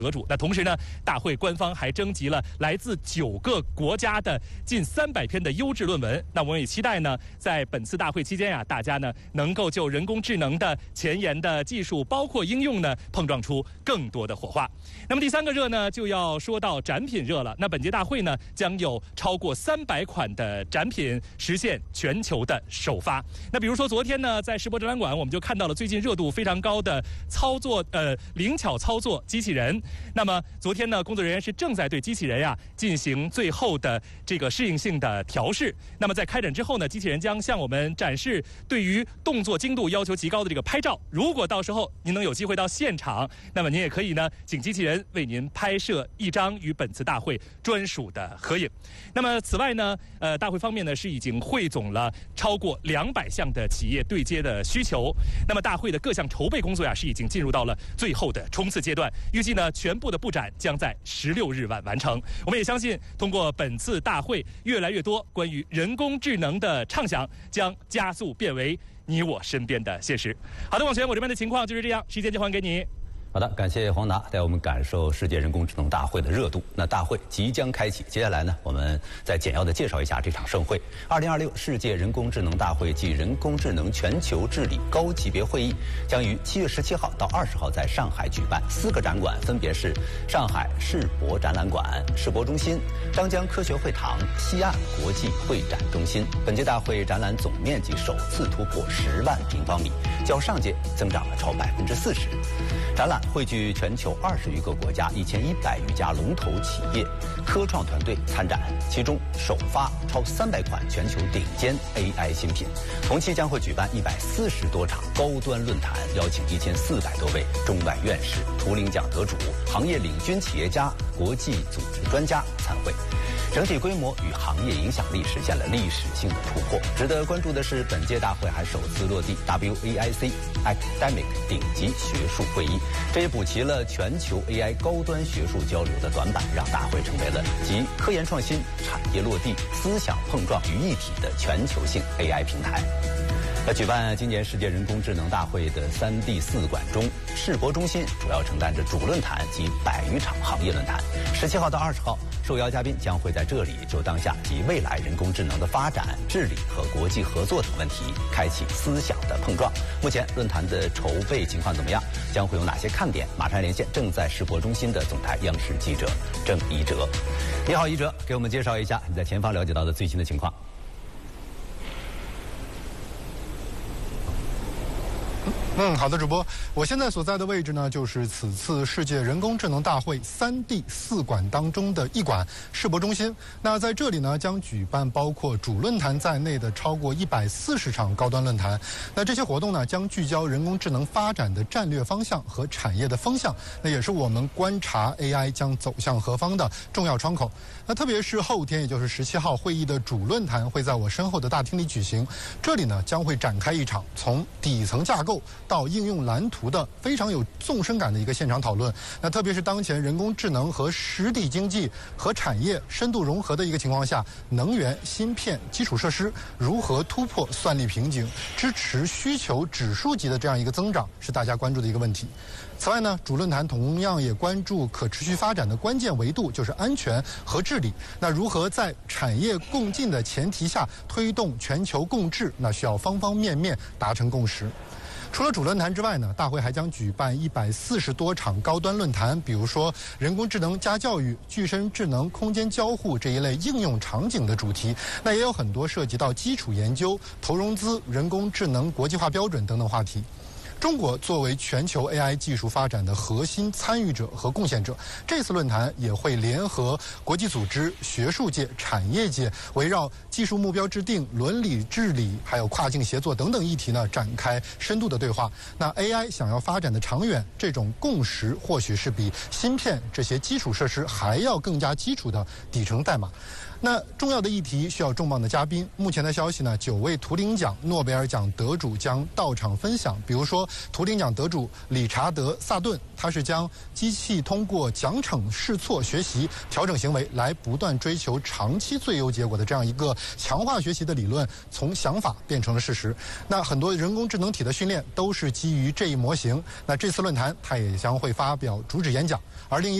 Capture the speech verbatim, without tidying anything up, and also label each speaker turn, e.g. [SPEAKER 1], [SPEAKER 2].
[SPEAKER 1] 得主。那同时呢，大会官方还征集了来自九个国家的近三百篇的优质论文。那我们也期待呢，在本次大会期间呀、啊，大家呢能够就人工智能的前沿的技术，包括应用呢，碰撞出更多的火花。那么第三个热呢，就要说到展品热了。那本届大会呢，将有超过三百款的展品实现全球的首发。那比如说昨天呢，在世博展览馆，我们就看到了最近热度非常高的操作呃灵巧操作机器人。那么昨天呢，工作人员是正在对机器人呀、啊、进行最后的这个适应性的调试。那么在开展之后呢，机器人将向我们展示对于动作精度要求极高的这个拍照。如果到时候您能有机会到现场，那么您也可以呢，请机器人为您拍摄一张与本次大会专属的合影。那么此外呢，呃，大会方面呢是已经汇总了超过两百项的企业对接的需求。那么大会的各项筹备工作呀，是已经进入到了最后的冲刺阶段。预计呢，全部的布展将在十六日晚完成。我们也相信，通过本次大会，越来越多关于人工智能的畅想将加速变为你我身边的现实。好的，网权，我这边的情况就是这样，时间就还给你。
[SPEAKER 2] 好的，感谢黄达带我们感受世界人工智能大会的热度。那大会即将开启，接下来呢，我们再简要的介绍一下这场盛会。二零二六世界人工智能大会暨人工智能全球治理高级别会议将于七月十七号到二十号在上海举办。四个展馆分别是上海世博展览馆、世博中心、张江科学会堂、西岸国际会展中心。本届大会展览总面积首次突破十万平方米，较上届增长了超百分之四十。展览汇聚全球二十余个国家一千一百余家龙头企业、科创团队参展，其中首发超三百款全球顶尖 A I 新品。同期将会举办一百四十多场高端论坛，邀请一千四百多位中外院士、图灵奖得主、行业领军企业家、国际组织专家参会。整体规模与行业影响力实现了历史性的突破。值得关注的是，本届大会还首次落地 W A I C Academic 顶级学术会议，这也补齐了全球 A I 高端学术交流的短板，让大会成为了集科研创新、产业落地、思想碰撞于一体的全球性 A I 平台。在举办今年世界人工智能大会的三 D 四馆中，世博中心主要承担着主论坛及百余场行业论坛。十七号到二十号，受邀嘉宾将会在这里就当下及未来人工智能的发展、治理和国际合作等问题开启思想的碰撞。目前论坛的筹备情况怎么样？将会有哪些看点？马上连线正在世博中心的总台央视记者郑一哲。你好，一哲，给我们介绍一下你在前方了解到的最新的情况。
[SPEAKER 3] 嗯，好的，主播，我现在所在的位置呢，就是此次世界人工智能大会三 D 四馆当中的一馆世博中心。那在这里呢，将举办包括主论坛在内的超过一百四十场高端论坛。那这些活动呢，将聚焦人工智能发展的战略方向和产业的风向，那也是我们观察 A I 将走向何方的重要窗口。那特别是后天，也就是十七号会议的主论坛会在我身后的大厅里举行，这里呢将会展开一场从底层架构到应用蓝图的非常有纵深感的一个现场讨论。那特别是当前人工智能和实体经济和产业深度融合的一个情况下，能源、芯片、基础设施如何突破算力瓶颈，支持需求指数级的这样一个增长，是大家关注的一个问题。此外呢，主论坛同样也关注可持续发展的关键维度，就是安全和治理。那如何在产业共进的前提下推动全球共治，那需要方方面面达成共识。除了主论坛之外呢，大会还将举办一百四十多场高端论坛，比如说人工智能加教育、具身智能、空间交互这一类应用场景的主题。那也有很多涉及到基础研究、投融资、人工智能国际化标准等等话题。中国作为全球 A I 技术发展的核心参与者和贡献者，这次论坛也会联合国际组织、学术界、产业界，围绕技术目标制定、伦理治理，还有跨境协作等等议题呢，展开深度的对话。那 A I 想要发展的长远，这种共识或许是比芯片这些基础设施还要更加基础的底层代码。那重要的议题需要重磅的嘉宾。目前的消息呢，九位图灵奖、诺贝尔奖得主将到场分享。比如说， 图灵奖得主理查德·萨顿，他是将机器通过奖惩试错学习、调整行为来不断追求长期最优结果的这样一个强化学习的理论，从想法变成了事实。那很多人工智能体的训练都是基于这一模型。那这次论坛，他也将会发表主旨演讲，而另一